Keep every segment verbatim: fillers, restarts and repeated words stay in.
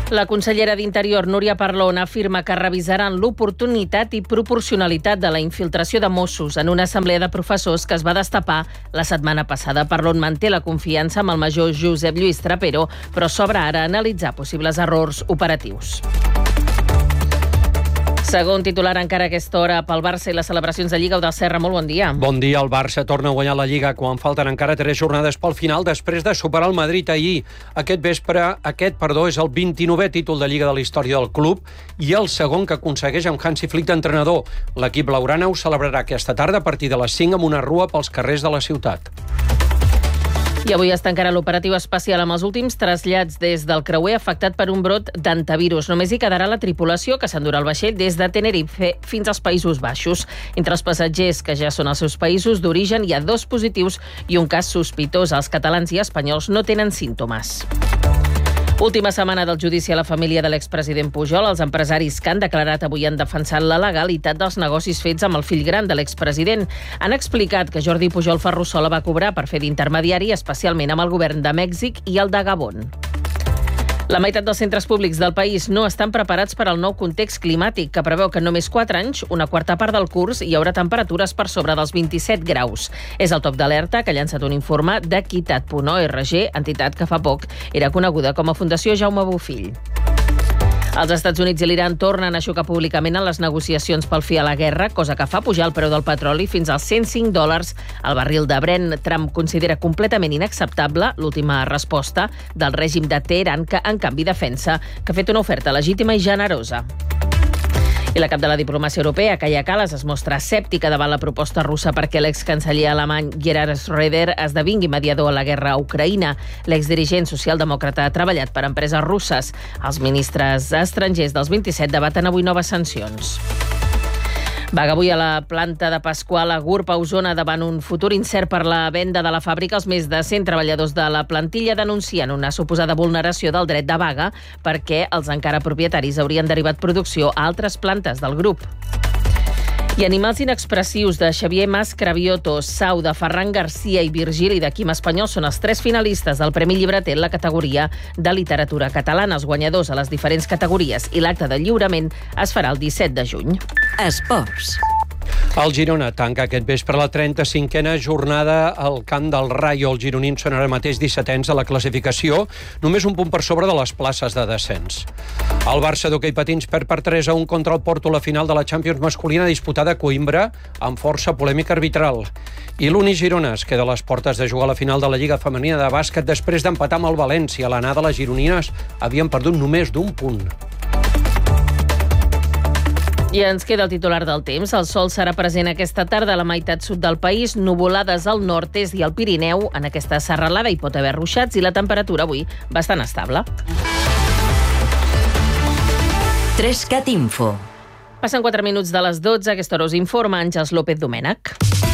La consellera d'Interior, Núria Parlon, afirma que revisaran l'oportunitat i proporcionalitat de la infiltració de Mossos en una assemblea de professors que es va destapar la setmana passada. Parlon manté la confiança amb el major Josep Lluís Trapero, però s'obre ara a analitzar possibles errors operatius. Segon titular encara a aquesta hora pel Barça i les celebracions de Lliga. Eudald Serra, molt bon dia. Bon dia. El Barça torna a guanyar la Lliga quan falten encara tres jornades pel final després de superar el Madrid ahir. Aquest vespre, aquest, perdó, és el vint-i-novè títol de Lliga de la història del club i el segon que aconsegueix amb Hansi Flick d'entrenador. L'equip blaugrana ho celebrarà aquesta tarda a partir de les cinc amb una rua pels carrers de la ciutat. I avui es tancarà l'operatiu especial amb els últims trasllats des del creuer afectat per un brot d'antivirus. Només hi quedarà la tripulació que s'endurà el vaixell des de Tenerife fins als Països Baixos. Entre els passatgers que ja són als seus països d'origen hi ha dos positius i un cas sospitós. Els catalans i espanyols no tenen símptomes. Última setmana del judici a la família de l'expresident Pujol. Els empresaris que han declarat avui han defensat la legalitat dels negocis fets amb el fill gran de l'expresident. Han explicat que Jordi Pujol Ferrusola va cobrar per fer d'intermediari, especialment amb el govern de Mèxic i el de Gabon. La meitat dels centres públics del país no estan preparats per al nou context climàtic, que preveu que en només quatre anys, una quarta part del curs, hi haurà temperatures per sobre dels vint-i-set graus. És el top d'alerta que ha llançat un informe d'Equitat punt org, entitat que fa poc era coneguda com a Fundació Jaume Bofill. Els Estats Units i l'Iran tornen a xocar públicament en les negociacions pel fi a la guerra, cosa que fa pujar el preu del petroli fins als cent cinc dòlars al barril de Brent. Trump considera completament inacceptable l'última resposta del règim de Teheran, que en canvi defensa que ha fet una oferta legítima i generosa. I la cap de la diplomàcia europea, Kaja Kallas, es mostra escèptica davant la proposta russa perquè l'excanceller alemany Gerhard Schröder esdevingui mediador a la guerra a Ucraïna. L'exdirigent socialdemòcrata ha treballat per empreses russes. Els ministres estrangers dels vint-i-set debaten avui noves sancions. Vaga avui a la planta de Pasqual a Gurb, a Osona, davant un futur incert per la venda de la fàbrica. Els més de cent treballadors de la plantilla denuncien una suposada vulneració del dret de vaga perquè els encara propietaris haurien derivat producció a altres plantes del grup. I Animals inexpressius de Xavier Mas Cravioto, Sau de Ferran Garcia i Virgili de Quim Espanyol són els tres finalistes del Premi Llibreter en la categoria de literatura catalana. Els guanyadors a les diferents categories i l'acte de lliurament es farà el disset de juny. Esports. El Girona tanca aquest vespre la trenta-cinquena jornada al camp del Rayo. Els gironins són ara mateix dissetens a la classificació, només un punt per sobre de les places de descens. El Barça d'hoquei patins perd per tres a un contra el Porto a la final de la Champions masculina disputada a Coïmbra amb força polèmica arbitral. I l'Uni Girona es queda a les portes de jugar a la final de la Lliga Femenina de Bàsquet després d'empatar amb el València. A l'anada, les gironines havien perdut només d'un punt. I ens queda el titular del temps. El sol serà present aquesta tarda a la meitat sud del país, nuvolades al nord-est i al Pirineu. En aquesta serralada hi pot haver ruixats i la temperatura avui bastant estable. Trescat Info. Passen quatre minuts de les dotze. A aquesta hora us informa Àngels López Domènech.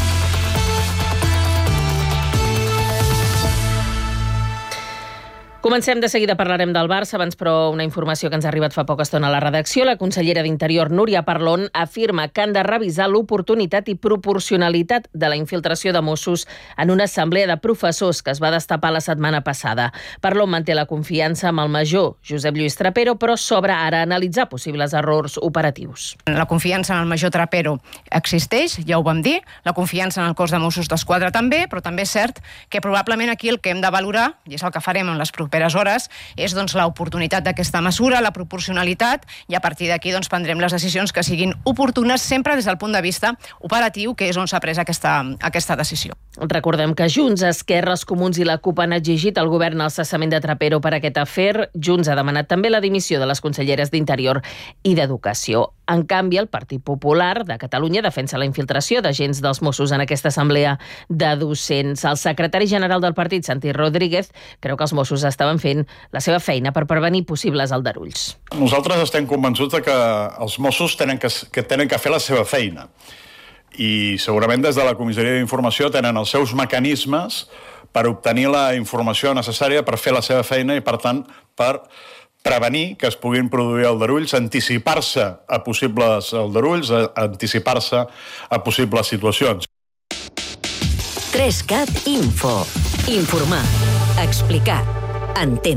Comencem, de seguida parlarem del Barça, abans però una informació que ens ha arribat fa poca estona a la redacció. La consellera d'Interior, Núria Parlon, afirma que han de revisar l'oportunitat i proporcionalitat de la infiltració de Mossos en una assemblea de professors que es va destapar la setmana passada. Parlon manté la confiança amb el major Josep Lluís Trapero, però s'obre ara a analitzar possibles errors operatius. La confiança en el major Trapero existeix, ja ho vam dir, la confiança en el cos de Mossos d'Esquadra també, però també és cert que probablement aquí el que hem de valorar, i és el que farem en les properes hores, és doncs l'oportunitat d'aquesta mesura, la proporcionalitat, i a partir d'aquí doncs prendrem les decisions que siguin oportunes sempre des del punt de vista operatiu, que és on s'ha pres aquesta, aquesta decisió. Recordem que Junts, Esquerra, els Comuns i la CUP han exigit al govern el cessament de Trapero per aquest afer. Junts ha demanat també la dimissió de les conselleres d'Interior i d'Educació. En canvi, el Partit Popular de Catalunya defensa la infiltració d'agents dels Mossos en aquesta assemblea de docents. El secretari general del partit, Santi Rodríguez, creu que els Mossos estaven fent la seva feina per prevenir possibles aldarulls. Nosaltres estem convençuts que els Mossos tenen que, que tenen que fer la seva feina. I segurament des de la Comissaria d'Informació tenen els seus mecanismes per obtenir la informació necessària per fer la seva feina i, per tant, per prevenir que es puguin produir aldarulls, anticipar-se a possibles aldarulls, anticipar-se a possibles situacions. Trescat Info. Informar. Explicar. Entendre.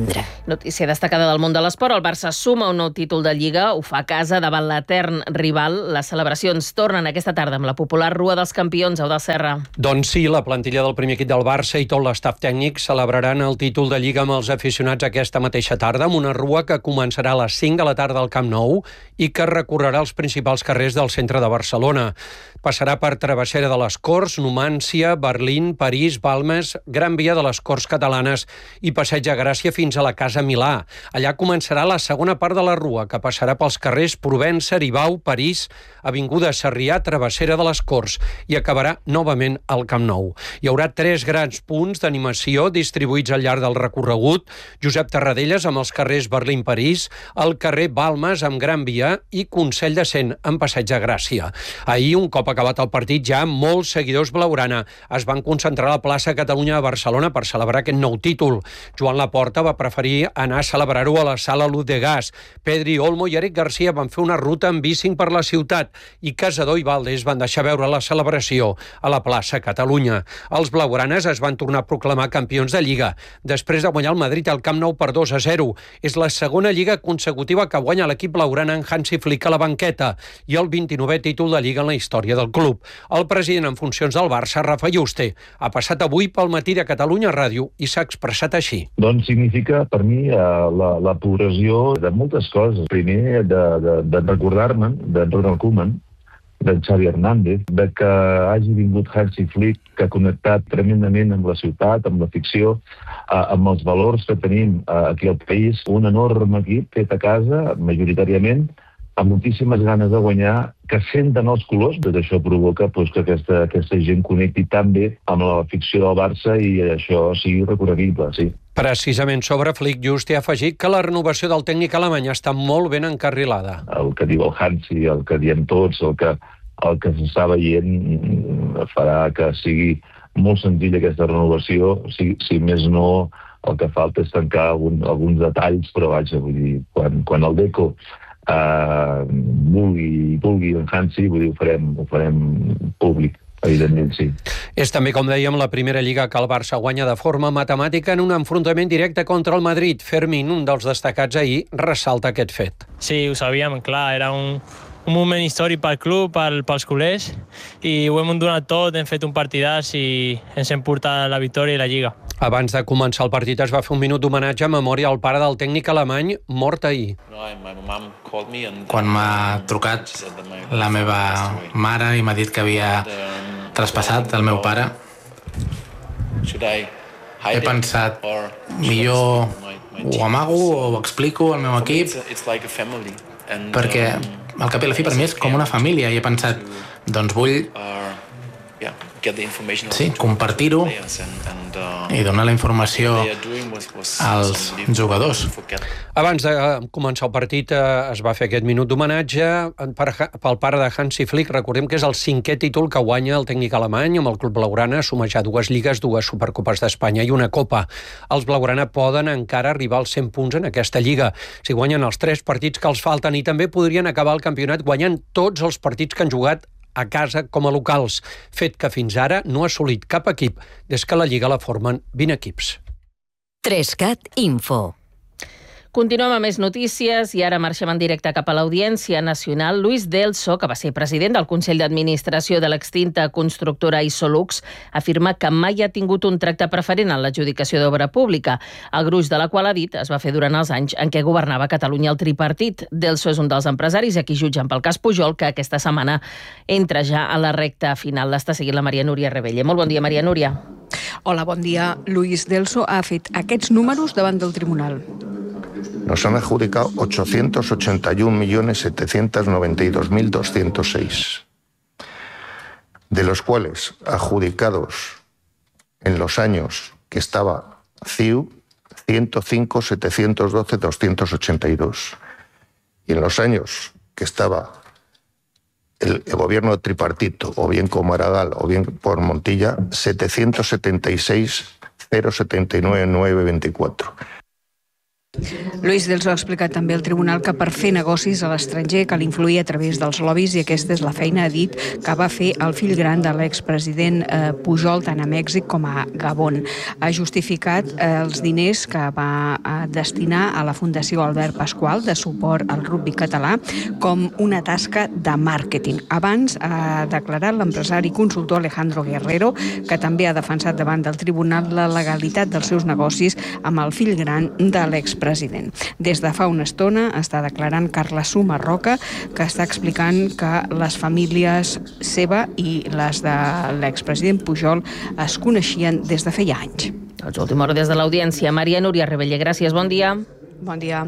Notícia destacada del món de l'esport. El Barça suma un nou títol de Lliga, ho fa a casa davant l'etern rival. Les celebracions tornen aquesta tarda amb la popular Rua dels Campions, Eudald Serra. Doncs sí, la plantilla del primer equip del Barça i tot l'estaf tècnic celebraran el títol de Lliga amb els aficionats aquesta mateixa tarda, amb una rua que començarà a les cinc de la tarda al Camp Nou i que recorrerà els principals carrers del centre de Barcelona. Passarà per Travessera de les Corts, Numància, Berlín, París, Balmes, Gran Via de les Corts Catalanes i Passeig de Gràcia fins a la Casa Milà. Allà començarà la segona part de la rua, que passarà pels carrers Provença, Aribau, París, Avinguda Sarrià, Travessera de les Corts i acabarà novament al Camp Nou. Hi haurà tres grans punts d'animació distribuïts al llarg del recorregut. Josep Tarradellas amb els carrers Berlín-París, el carrer Balmes amb Gran Via i Consell de Cent amb Passeig de Gràcia. Ahir, un cop acabat el partit, ja molts seguidors blaugrana es van concentrar a la plaça Catalunya de Barcelona per celebrar aquest nou títol. Joan Laporta va preferir anar a celebrar-ho a la sala Luz de Gas. Pedri Olmo i Eric Garcia van fer una ruta en bicing per la ciutat i Casador i Valdés van deixar veure la celebració a la plaça Catalunya. Els blaugranes es van tornar a proclamar campions de Lliga després de guanyar el Madrid al Camp Nou per dos a zero. És la segona Lliga consecutiva que guanya l'equip blaugrana en Hansi Flick a la banqueta i el vint-i-novè títol de Lliga en la història del club. El president en funcions del Barça, Rafa Yuste, ha passat avui pel matí de Catalunya Ràdio i s'ha expressat així. Doncs significa per mi la, la progressió de moltes coses. Primer, de, de, de recordar-me d'en Ronald Koeman, d'en Xavi Hernández, de que hagi vingut Hansi Flick, que ha connectat tremendament amb la ciutat, amb la ficció, amb els valors que tenim aquí al país. Un enorme equip fet a casa, majoritàriament, amb moltíssimes ganes de guanyar, que senten els colors. Tot això provoca doncs, que aquesta, aquesta gent connecti tan bé amb la ficció del Barça i això sigui recorreguible, sí. Precisament sobre Flick, Just ha afegit que la renovació del tècnic alemany està molt ben encarrilada. El que diu el Hansi, el que diem tots, el que, el que s'està veient farà que sigui molt senzilla aquesta renovació, si, si més no el que falta és tancar algun, alguns detalls, però vaja, vull dir, quan, quan el Deco Uh, vulgui, vulgui en Hansi, vull dir, ho farem, ho farem públic, evidentment, sí. És també, com dèiem, la primera lliga que el Barça guanya de forma matemàtica en un enfrontament directe contra el Madrid. Fermín, un dels destacats ahir, ressalta aquest fet. Sí, ho sabíem, clar, era un, un moment històric pel club, pel, pels culers, i ho hem donat tot, hem fet un partidàs i ens hem portat la victòria i la lliga. Abans de començar el partit es va fer un minut d'homenatge a memòria al pare del tècnic alemany mort ahir. Quan m'ha trucat la meva mare i m'ha dit que havia traspassat el meu pare, he pensat, millor ho amago o ho explico al meu equip, perquè al cap i a la fi per mi és com una família, i he pensat, doncs vull sí, compartir-ho i donar la informació als jugadors. Abans de començar el partit es va fer aquest minut d'homenatge pel pare de Hansi Flick. Recordem que és el cinquè títol que guanya el tècnic alemany amb el club blaugrana, sumejar dues lligues, dues supercopes d'Espanya i una copa. Els blaugrana poden encara arribar als cent punts en aquesta lliga si guanyen els tres partits que els falten, i també podrien acabar el campionat guanyant tots els partits que han jugat a casa com a locals, fet que fins ara no ha assolit cap equip des que la Lliga la formen vint equips. Trescat Info. Continuem amb més notícies i ara marxem en directe cap a l'Audiència Nacional. Luis Delso, que va ser president del Consell d'Administració de l'extinta constructora Isolux, afirma que mai ha tingut un tracte preferent en l'adjudicació d'obra pública, el gruix de la qual, ha dit, es va fer durant els anys en què governava Catalunya el tripartit. Delso és un dels empresaris a qui jutgen pel cas Pujol, que aquesta setmana entra ja a la recta final. L'està seguint la Maria Núria Rebelle. Molt bon dia, Maria Núria. Hola, bon dia. Luis Delso ha fet aquests números davant del tribunal. Nos han adjudicado ochocientos ochenta y un millones setecientos noventa y dos mil doscientos seis, de los cuales adjudicados en los años que estaba C I U, ciento cinco, setecientos doce, doscientos ochenta y dos. Y en los años que estaba el, el gobierno tripartito, o bien con Maragall, o bien por Montilla, setecientos setenta y seis, cero setenta y nueve, nueve veinticuatro. Luis Delso ha explicat també al tribunal que per fer negocis a l'estranger cal influir a través dels lobbies i aquesta és la feina, ha dit, que va fer el fill gran de l'expresident eh, Pujol tant a Mèxic com a Gabon. Ha justificat eh, els diners que va eh, destinar a la Fundació Albert Pasqual de suport al rugbi català com una tasca de màrqueting. Abans ha declarat l'empresari consultor Alejandro Guerrero, que també ha defensat davant del tribunal la legalitat dels seus negocis amb el fill gran de l'expresident. President. Des de fa una estona està declarant Carla Suma Roca, que està explicant que les famílies seva i les de l'expresident Pujol es coneixien des de feia anys. Doncs última hora des de l'audiència. Maria Núria Rebelle, gràcies, bon dia. Bon dia.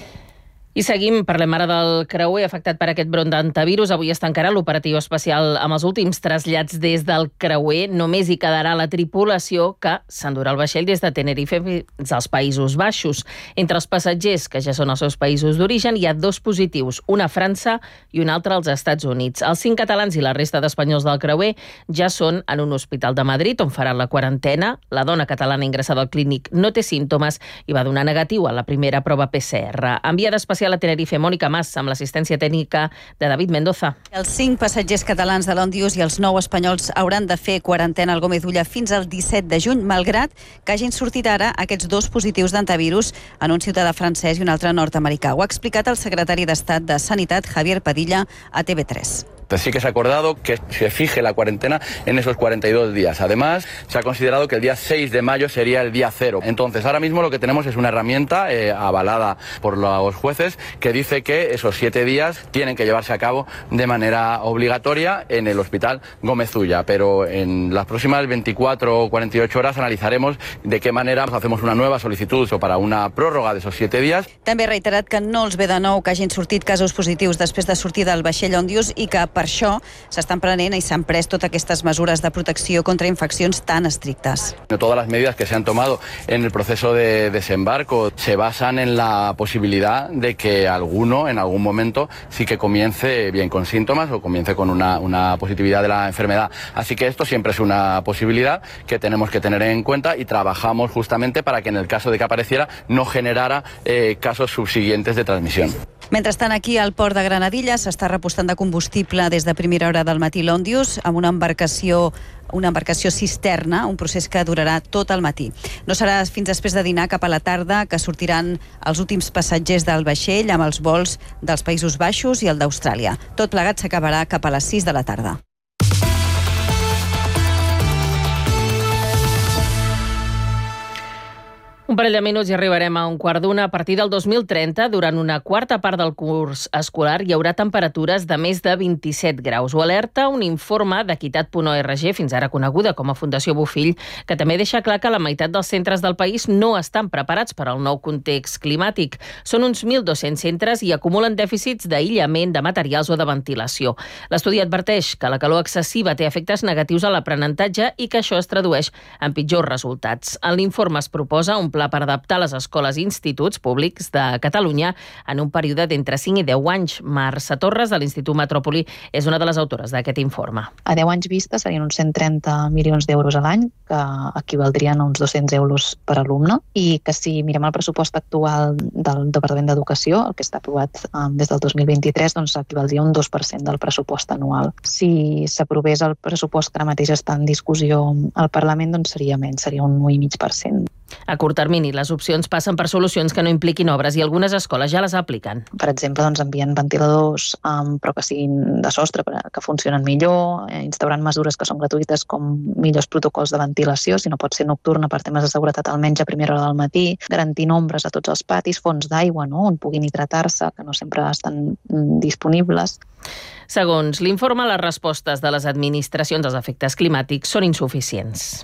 I seguim, parlem ara del creuer afectat per aquest brot d'antivirus. Avui es tancarà l'operatiu especial amb els últims trasllats des del creuer. Només hi quedarà la tripulació que s'endurà el vaixell des de Tenerife fins als Països Baixos. Entre els passatgers, que ja són els seus països d'origen, hi ha dos positius, una a França i una altra als Estats Units. Els cinc catalans i la resta d'espanyols del creuer ja són en un hospital de Madrid, on faran la quarantena. La dona catalana ingressada al clínic no té símptomes i va donar negatiu a la primera prova P C R. Enviada especial a Tenerife, Mònica Mas, amb l'assistència tècnica de David Mendoza. Els cinc passatgers catalans de l'Òndius i els nou espanyols hauran de fer quarantena al Gómez Ulla fins al disset de juny, malgrat que hagin sortit ara aquests dos positius d'antivirus en un ciutadà francès i un altre nord-americà. Ho ha explicat el secretari d'Estat de Sanitat, Javier Padilla, a T V tres. Sí que se ha acordado que se fije la cuarentena en esos cuarenta y dos días. Además, se ha considerado que el día seis de mayo sería el día cero. Entonces, ahora mismo lo que tenemos es una herramienta eh, avalada por los jueces que dice que esos siete días tienen que llevarse a cabo de manera obligatoria en el Hospital Gómez Ulla. Pero en las próximas veinticuatro o cuarenta y ocho horas analizaremos de qué manera hacemos una nueva solicitud o para una prórroga de esos siete días. També ha reiterat que no els ve de nou que hagin sortit casos positius després de sortir del vaixell Òndius i que per això s'estan prenent i s'han pres totes aquestes mesures de protecció contra infeccions tan estrictes. Todas las medidas que se han tomado en el proceso de desembarco se basan en la posibilidad de que alguno en algún momento sí que comience bien con síntomas o comience con una, una positividad de la enfermedad. Así que esto siempre es una posibilidad que tenemos que tener en cuenta y trabajamos justamente para que en el caso de que apareciera no generara eh, casos subsiguientes de transmisión. Mentrestant, aquí al port de Granadilla s'està repostant de combustible des de primera hora del matí l'Òndius amb una embarcació una embarcació cisterna, un procés que durarà tot el matí. No serà fins després de dinar cap a la tarda que sortiran els últims passatgers del vaixell amb els vols dels Països Baixos i el d'Austràlia. Tot plegat s'acabarà cap a les sis de la tarda. Un parell de minuts i arribarem a un quart d'una. A partir del dos mil trenta, durant una quarta part del curs escolar, hi haurà temperatures de més de vint-i-set graus. Ho alerta un informe d'Equitat punt org, fins ara coneguda com a Fundació Bofill, que també deixa clar que la meitat dels centres del país no estan preparats per al nou context climàtic. Són uns mil dos-cents centres i acumulen dèficits d'aïllament, de materials o de ventilació. L'estudi adverteix que la calor excessiva té efectes negatius a l'aprenentatge i que això es tradueix en pitjors resultats. En l'informe es proposa un pla per adaptar les escoles i instituts públics de Catalunya en un període d'entre cinc i deu anys. Mercè Torres, de l'Institut Metròpoli, és una de les autores d'aquest informe. A deu anys vista serien uns cent trenta milions d'euros a l'any, que equivaldrien a uns dos-cents euros per alumne, i que si mirem el pressupost actual del Departament d'Educació, el que està aprovat um, des del dos mil vint-i-tres, doncs equivaldria a un dos per cent del pressupost anual. Si s'aprovés el pressupost que ara mateix està en discussió al Parlament, doncs seria menys, seria un u i mig per cent. A curt termini, les opcions passen per solucions que no impliquin obres i algunes escoles ja les apliquen. Per exemple, doncs, envien ventiladors, um, però que siguin de sostre, que funcionen millor, eh, instaurant mesures que són gratuïtes com millors protocols de ventilació, si no pot ser nocturna per temes de seguretat almenys a primera hora del matí, garantint ombres a tots els patis, fonts d'aigua, no?, on puguin hidratar-se, que no sempre estan mm, disponibles. Segons l'informe, les respostes de les administracions als efectes climàtics són insuficients.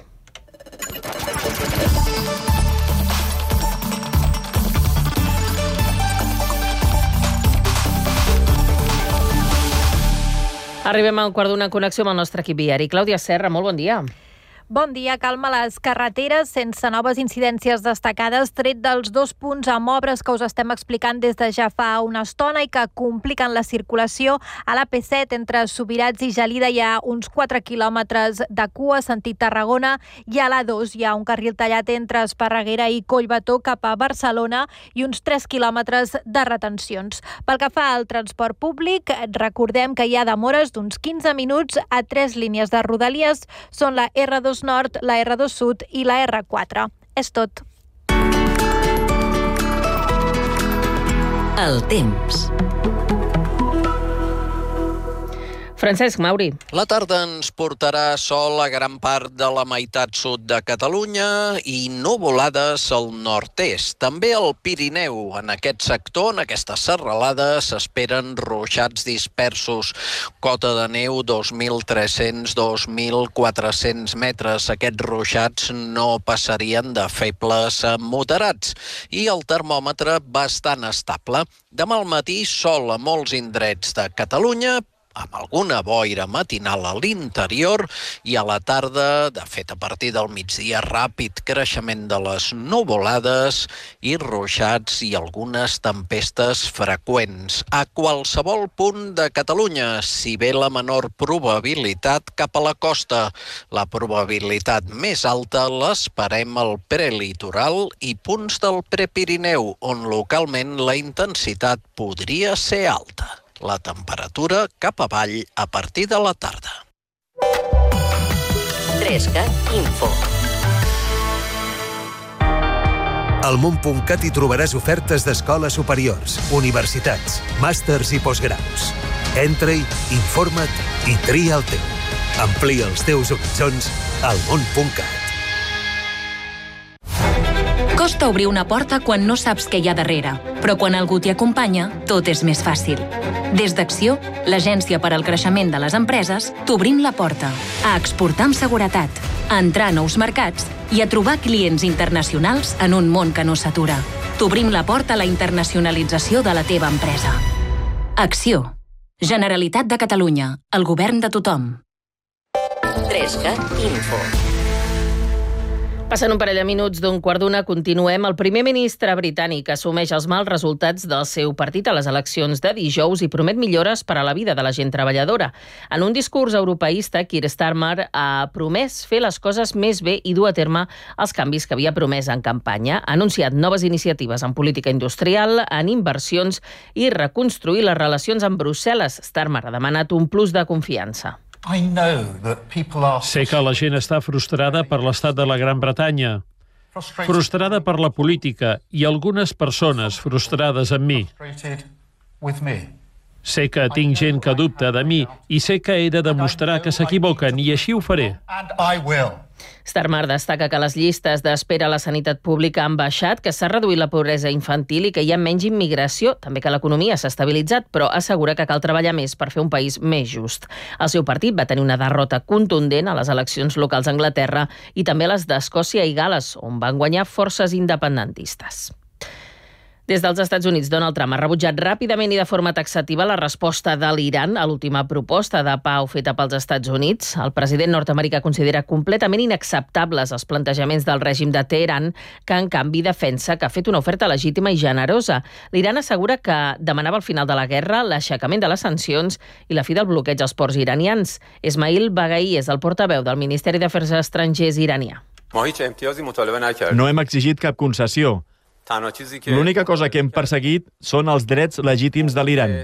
Arribem a un quart d'una connexió amb el nostre equip viari. Clàudia Serra, molt bon dia. Bon dia. Calma a les carreteres sense noves incidències destacades, tret dels dos punts amb obres que us estem explicant des de ja fa una estona i que compliquen la circulació. A l'A P set entre Subirats i Gelida hi ha uns quatre quilòmetres de cua sentit Tarragona, i a l'A dos hi ha un carril tallat entre Esparreguera i Collbató cap a Barcelona i uns tres quilòmetres de retencions. Pel que fa al transport públic, recordem que hi ha demores d'uns quinze minuts a tres línies de Rodalies. Són la erre dos Nord, la erre dos Sud i la erre quatre. És tot. El temps. Francesc Mauri. La tarda ens portarà sol a gran part de la meitat sud de Catalunya i nuvolades al nord-est. També al Pirineu. En aquest sector, en aquesta serralada, s'esperen ruixats dispersos. Cota de neu dos mil tres-cents a dos mil quatre-cents metres. Aquests ruixats no passarien de febles a moderats. I el termòmetre bastant estable. Demà al matí, sol a molts indrets de Catalunya, amb alguna boira matinal a l'interior, i a la tarda, de fet a partir del migdia, ràpid creixement de les nuvolades i ruixats i algunes tempestes freqüents. A qualsevol punt de Catalunya, si bé la menor probabilitat cap a la costa. La probabilitat més alta l'esperem al prelitoral i punts del Prepirineu, on localment la intensitat podria ser alta. La temperatura cap avall a partir de la tarda. trescat Info. Al món punt cat hi trobaràs ofertes d'escoles superiors, universitats, màsters i postgraus. Entra-hi, informa't i tria el teu. Amplia els teus horitzons al món punt cat. Costa obrir una porta quan no saps què hi ha darrere, però quan algú t'hi acompanya, tot és més fàcil. Des d'Acció, l'agència per al creixement de les empreses, t'obrim la porta a exportar amb seguretat, a entrar a nous mercats i a trobar clients internacionals en un món que no s'atura. T'obrim la porta a la internacionalització de la teva empresa. Acció. Generalitat de Catalunya. El govern de tothom. trescat Info. Passen un parell de minuts d'un quart d'una, continuem. El primer ministre britànic assumeix els mals resultats del seu partit a les eleccions de dijous i promet millores per a la vida de la gent treballadora. En un discurs europeista, Keir Starmer ha promès fer les coses més bé i dur a terme els canvis que havia promès en campanya. Ha anunciat noves iniciatives en política industrial, en inversions i reconstruir les relacions amb Brussel·les. Starmer ha demanat un plus de confiança. Sé que la gent està frustrada per l'estat de la Gran Bretanya, frustrada per la política i algunes persones frustrades amb mi. Sé que tinc gent que dubta de mi i sé que he de demostrar que s'equivoquen i així ho faré. Starmer destaca que les llistes d'espera a la sanitat pública han baixat, que s'ha reduït la pobresa infantil i que hi ha menys immigració, també que l'economia s'ha estabilitzat, però assegura que cal treballar més per fer un país més just. El seu partit va tenir una derrota contundent a les eleccions locals a Anglaterra i també a les d'Escòcia i Gal·les, on van guanyar forces independentistes. Des dels Estats Units, Donald Trump ha rebutjat ràpidament i de forma taxativa la resposta de l'Iran a l'última proposta de pau feta pels Estats Units. El president nord-americà considera completament inacceptables els plantejaments del règim de Teheran, que en canvi defensa que ha fet una oferta legítima i generosa. L'Iran assegura que demanava el final de la guerra, l'aixecament de les sancions i la fi del bloqueig als ports iranians. Esmail Baghai és el portaveu del Ministeri d'Afers Estrangers iranià. No hem exigit cap concessió. L'única cosa que hem perseguit són els drets legítims de l'Iran.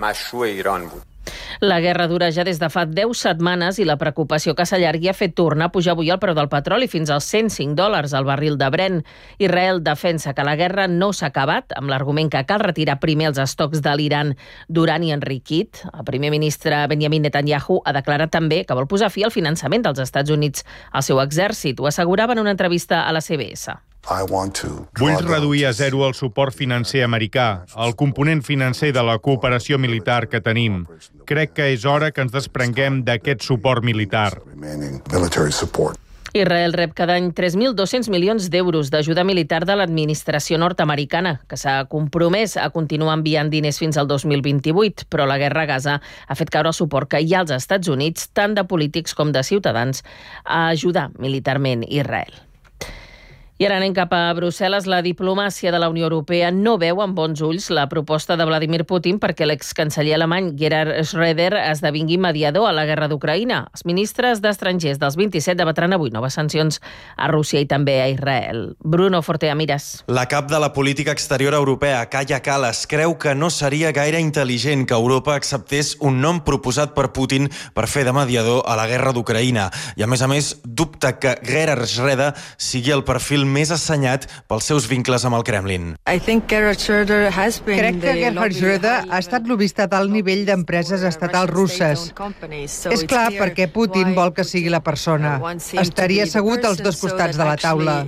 La guerra dura ja des de fa deu setmanes i la preocupació que s'allargui ha fet tornar a pujar avui el preu del petroli fins als cent cinc dòlars al barril de Brent. Israel defensa que la guerra no s'ha acabat, amb l'argument que cal retirar primer els estocs de l'Iran d'urani enriquit. El primer ministre Benjamin Netanyahu ha declarat també que vol posar fi al finançament dels Estats Units al seu exèrcit. Ho assegurava en una entrevista a la C B S. Vull reduir a zero el suport financer americà, el component financer de la cooperació militar que tenim. Crec que és hora que ens desprenguem d'aquest suport militar. Israel rep cada any tres mil dos-cents milions d'euros d'ajuda militar de l'administració nord-americana, que s'ha compromès a continuar enviant diners fins al dos mil vint-i-vuit, però la guerra a Gaza ha fet caure el suport que hi ha als Estats Units, tant de polítics com de ciutadans, a ajudar militarment Israel. I ara anem cap a Brussel·les. La diplomàcia de la Unió Europea no veu amb bons ulls la proposta de Vladimir Putin perquè l'excanceller alemany Gerhard Schröder esdevingui mediador a la guerra d'Ucraïna. Els ministres d'estrangers dels vint-i-set debatran avui noves sancions a Rússia i també a Israel. Bruno Fortea-Miras. La cap de la política exterior europea, Kaja Kallas, creu que no seria gaire intel·ligent que Europa acceptés un nom proposat per Putin per fer de mediador a la guerra d'Ucraïna. I, a més a més, dubta que Gerhard Schröder sigui el perfil més assenyat pels seus vincles amb el Kremlin. Crec que Gerhard Schröder ha estat lobista d'alt nivell d'empreses estatals russes. És clar perquè Putin vol que sigui la persona. Estaria assegut als dos costats de la taula.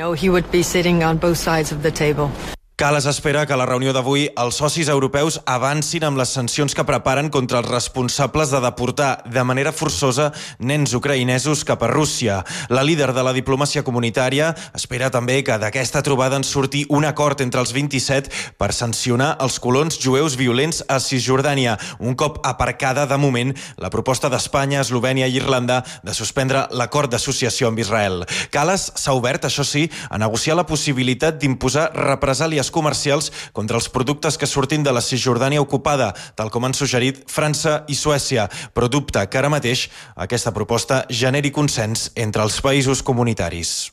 Kallas espera que a la reunió d'avui els socis europeus avancin amb les sancions que preparen contra els responsables de deportar de manera forçosa nens ucraïnesos cap a Rússia. La líder de la diplomàcia comunitària espera també que d'aquesta trobada en surti un acord entre els vint-i-set per sancionar els colons jueus violents a Cisjordània, un cop aparcada de moment la proposta d'Espanya, Eslovènia i Irlanda de suspendre l'acord d'associació amb Israel. Kallas s'ha obert, això sí, a negociar la possibilitat d'imposar represàlies comercials contra els productes que surtin de la Cisjordània ocupada, tal com han suggerit França i Suècia, però dubta que ara mateix aquesta proposta generi consens entre els països comunitaris.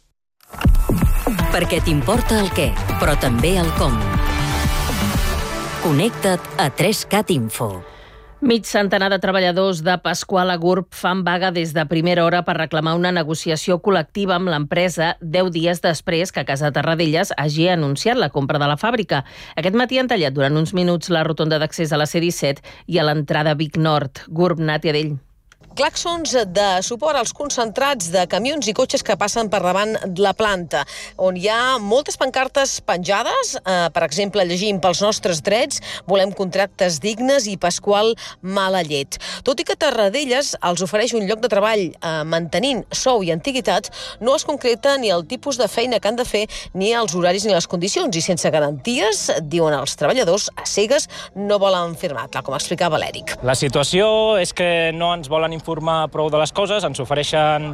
Perquè t'importa el què, però també el com. Connecta't a tres cat Info. Mig centenar de treballadors de Pasqual a Gurb fan vaga des de primera hora per reclamar una negociació col·lectiva amb l'empresa deu dies després que Casa Terradellas hagi anunciat la compra de la fàbrica. Aquest matí han tallat durant uns minuts la rotonda d'accés a la C disset i a l'entrada Vic Nord. Gurb, Nàtia Dell. Claxons de suport als concentrats de camions i cotxes que passen per davant de la planta, on hi ha moltes pancartes penjades, eh, per exemple, llegim pels nostres drets, volem contractes dignes i Pasqual mala llet. Tot i que Terradellas els ofereix un lloc de treball eh, mantenint sou i antiguitat, no es concreta ni el tipus de feina que han de fer, ni els horaris ni les condicions, i sense garanties, diuen els treballadors, a cegues no volen firmar, tal com explicava l'Èric. La situació és que no ens volen informar prou de les coses, ens ofereixen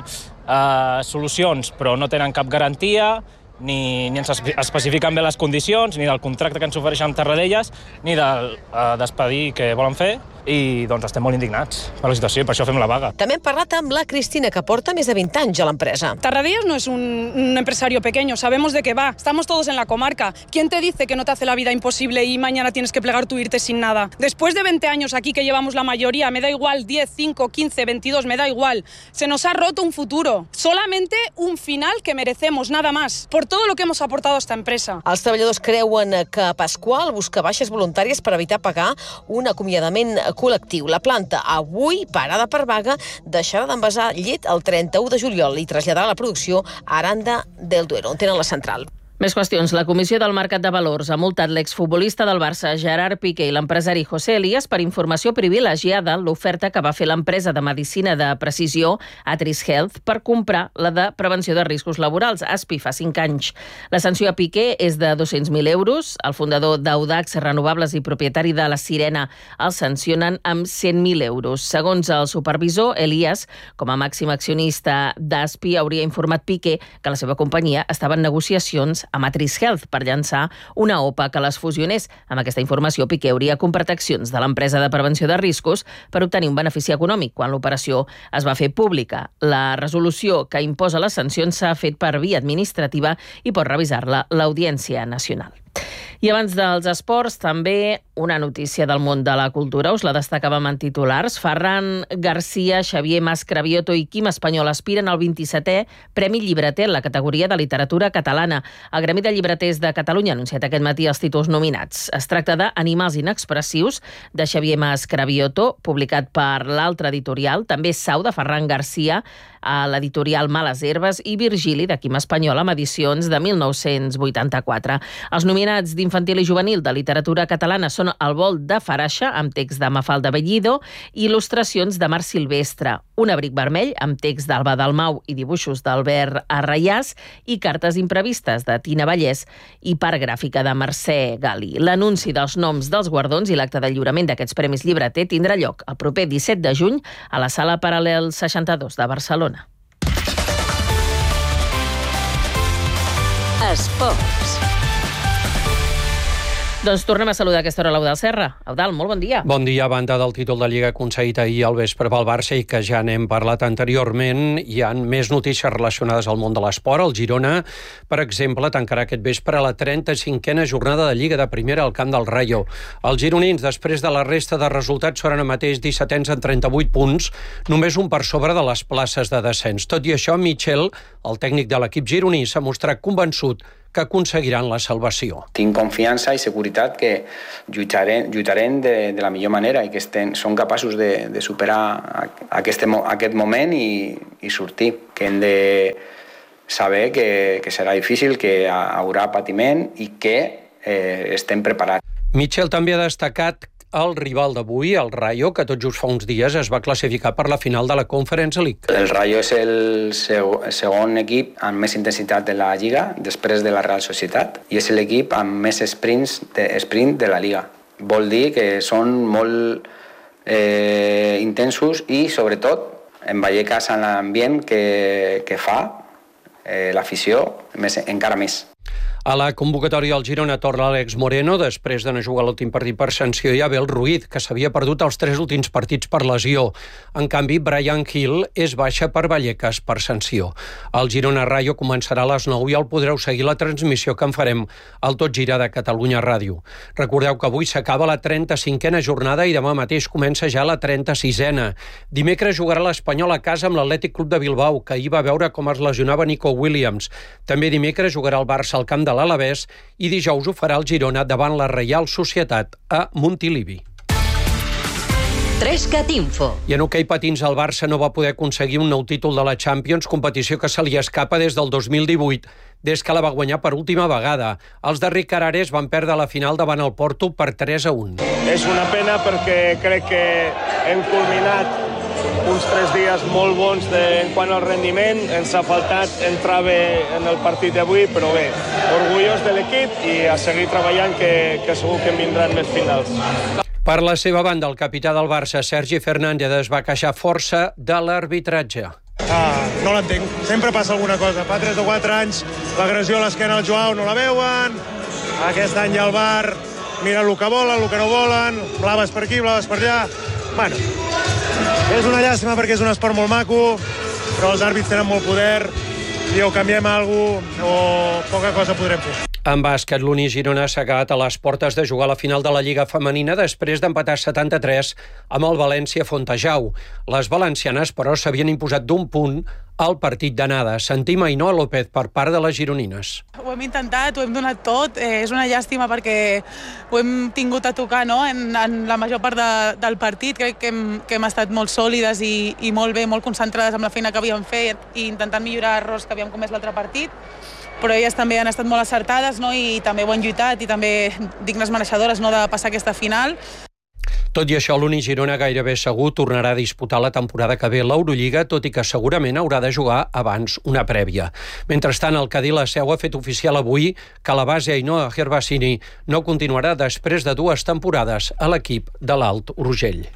eh, solucions però no tenen cap garantia, ni, ni ens especifiquen bé les condicions, ni del contracte que ens ofereixen amb Terradellas, ni del eh, despedir que volen fer, i doncs estem molt indignats per la situació i per això fem la vaga. També hem parlat amb la Cristina, que porta més de vint anys a l'empresa. Terradellas no es un, un empresario pequeño, sabemos de qué va, estamos todos en la comarca. ¿Quién te dice que no te hace la vida imposible y mañana tienes que plegar tú e irte sin nada? Después de veinte años aquí que llevamos la mayoría, me da igual diez, cinco, quince, veintidós, me da igual. Se nos ha roto un futuro, solamente un final que merecemos, nada más, por todo lo que hemos aportado a esta empresa. Els treballadors creuen que Pasqual busca baixes voluntàries per evitar pagar un acomiadament col·lectiu. La planta, avui parada per vaga, deixarà d'envasar llet el trenta-u de juliol i traslladarà la producció a Aranda del Duero, on tenen la central. Més qüestions. La Comissió del Mercat de Valors ha multat l'exfutbolista del Barça, Gerard Piqué, i l'empresari José Elías per informació privilegiada en l'oferta que va fer l'empresa de medicina de precisió Atris Health per comprar la de prevenció de riscos laborals, A S P I, fa cinc anys. La sanció a Piqué és de dos-cents mil euros. El fundador d'Audax Renovables i propietari de la Sirena el sancionen amb cent mil euros. Segons el supervisor, Elías, com a màxim accionista d'A S P I, hauria informat Piqué que la seva companyia estava en negociacions a Matriz Health per llançar una O P A que les fusionés. Amb aquesta informació, Piqué hauria comprat accions de l'empresa de prevenció de riscos per obtenir un benefici econòmic quan l'operació es va fer pública. La resolució que imposa les sancions s'ha fet per via administrativa i pot revisar-la l'Audiència Nacional. I abans dels esports, també una notícia del món de la cultura. Us la destacàvem en titulars. Ferran Garcia, Xavier Mascravioto i Quim Espanyol aspiren al vint-i-setè Premi Llibreter en la categoria de literatura catalana. El Gremi de Llibreters de Catalunya ha anunciat aquest matí els títols nominats. Es tracta de Animals inexpressius, de Xavier Mascravioto, publicat per l'altre editorial. També Sau, de Ferran Garcia, a l'editorial Males Herbes, i Virgili, de Quim Espanyol, amb edicions de mil nou-cents vuitanta-quatre. Els nominats nominats d'infantil i juvenil de literatura catalana són El vol de Faraixa, amb text de Mafalda Bellido, i il·lustracions de Marc Silvestre, Un abric vermell, amb text d'Alba Dalmau i dibuixos d'Albert Arraiàs, i Cartes imprevistes de Tina Vallès i part gràfica de Mercè Gali. L'anunci dels noms dels guardons i l'acte de lliurament d'aquests premis llibreter tindrà lloc el proper disset de juny a la Sala Paral·lel seixanta-dos de Barcelona. Esports. Doncs tornem a saludar a aquesta hora l'Eudald Serra. Eudald, molt bon dia. Bon dia. A banda del títol de Lliga aconseguit ahir al vespre pel Barça i que ja n'hem parlat anteriorment, hi ha més notícies relacionades al món de l'esport. El Girona, per exemple, tancarà aquest vespre la trenta-cinquena jornada de Lliga de Primera al camp del Rayo. Els gironins, després de la resta de resultats, són ara mateix dissetens en trenta-vuit punts, només un per sobre de les places de descens. Tot i això, Michel, el tècnic de l'equip gironí, s'ha mostrat convençut que aconseguiran la salvació. Tinc confiança i seguretat que lluitarem, lluitarem de, de la millor manera i que estem, són capaços de, de superar aquest, aquest moment i, i sortir. Que hem de saber que, que serà difícil, que hi haurà patiment i que eh, estem preparats. Michel també ha destacat el rival d'avui, el Rayo, que tot just fa uns dies es va classificar per la final de la Conference League. El Rayo és el segon equip amb més intensitat de la Lliga, després de la Real Societat, i és l'equip amb més sprints de, sprint de la Lliga. Vol dir que són molt eh, intensos i, sobretot, en Vallecas, en l'ambient que, que fa eh, l'afició, més, encara més. A la convocatòria al Girona torna Àlex Moreno, després de no jugar l'últim partit per sanció, i Abel Ruiz, que s'havia perdut els tres últims partits per lesió. En canvi, Brian Hill és baixa per Vallecas per sanció. El Girona Rayo començarà a les nou i el podreu seguir la transmissió que en farem al Tot Gira de Catalunya Ràdio. Recordeu que avui s'acaba la trenta-cinquena jornada i demà mateix comença ja la trenta-sisena. Dimecres jugarà l'Espanyol a casa amb l'Atlètic Club de Bilbao, que ahir va veure com es lesionava Nico Williams. També dimecres jugarà el Barça al camp de l'Alavés i dijous ho farà el Girona davant la Reial Societat a Montilivi. Trescat Info. I en hoquei patins el Barça no va poder aconseguir un nou títol de la Champions, competició que se li escapa des del dos mil divuit, des que la va guanyar per última vegada. Els de Ric Arares van perdre la final davant el Porto per tres a un. És una pena perquè crec que hem culminat uns tres dies molt bons de, en quant al rendiment. Ens ha faltat entrar bé en el partit d'avui, però bé, orgullós de l'equip i a seguir treballant, que, que segur que en vindran més finals. Per la seva banda, el capità del Barça, Sergi Fernández, es va queixar força de l'arbitratge. Ah, no l'entenc. Sempre passa alguna cosa. Fa tres o quatre anys l'agressió a l'esquena al Joao no la veuen. Aquest any el V A R mira el que volen, el que no volen. Blaves per aquí, blaves per allà. Bueno, és una llàstima perquè és un esport molt maco, però els àrbits tenen molt poder i o canviem alguna cosa o poca cosa podrem fer. En bàsquet, l'Uni Girona s'ha quedat a les portes de jugar a la final de la Lliga Femenina després d'empatar setanta-tres amb el València Fontejau. Les valencianes, però, s'havien imposat d'un punt al partit d'anada. Sentim Ainhoa López per part de les gironines. Ho hem intentat, ho hem donat tot. Eh, és una llàstima perquè ho hem tingut a tocar, no? en, en la major part de, del partit. Crec que hem, que hem estat molt sòlides i, i molt bé, molt concentrades amb la feina que havíem fet i intentant millorar errors que havíem comès l'altre partit. Però elles també han estat molt acertades, no? I també ho han lluitat i també dignes mereixedores, no? de passar aquesta final. Tot i això, l'Uni Girona gairebé segur tornarà a disputar la temporada que ve l'Eurolliga, tot i que segurament haurà de jugar abans una prèvia. Mentrestant, el Cadí La Seu ha fet oficial avui que la base Ainhoa Hervasini no continuarà després de dues temporades a l'equip de l'Alt Urgell.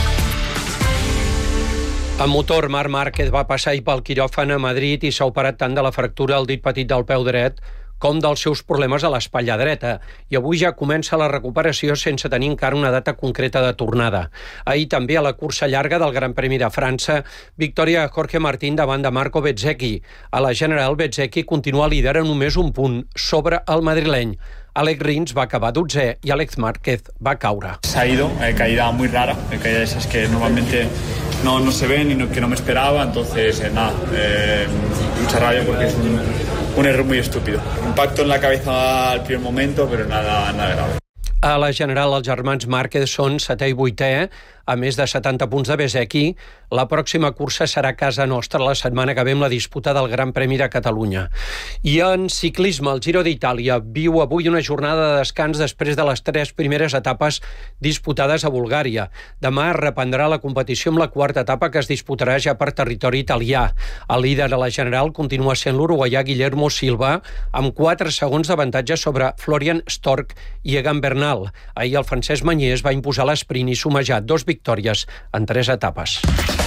En motor, Marc Márquez va passar ahir pel quiròfan a Madrid i s'ha operat tant de la fractura al dit petit del peu dret com dels seus problemes a l'espatlla dreta, i avui ja comença la recuperació sense tenir encara una data concreta de tornada. Ahir també a la cursa llarga del Gran Premi de França, victòria de Jorge Martín davant de Marco Bezzecchi. A la general, Bezzecchi continua líder a només un punt sobre el madrileny. Alex Rins va acabar dotzè i Alex Márquez va caure. Se ha ido, eh, caída muy rara, eh, caída esas que normalmente no, no se ven y no, que no me esperaba, entonces eh, nada, eh, mucha rabia porque es un, un error muy estúpido. Impacto en la cabeza al primer momento, pero nada, nada grave. A la general, els germans Márquez són setè i vuitè, a més de setanta punts de Bezzecchi. La pròxima cursa serà a casa nostra la setmana que ve amb la disputa del Gran Premi de Catalunya. I en ciclisme, el Giro d'Itàlia viu avui una jornada de descans després de les tres primeres etapes disputades a Bulgària. Demà es reprendrà la competició amb la quarta etapa que es disputarà ja per territori italià. El líder de la general continua sent l'uruguaià Guillermo Silva, amb quatre segons d'avantatge sobre Florian Stork i Egan Bernal. Ahir el francès Magnés va imposar l'esprint i somejar dos victòries en tres etapes.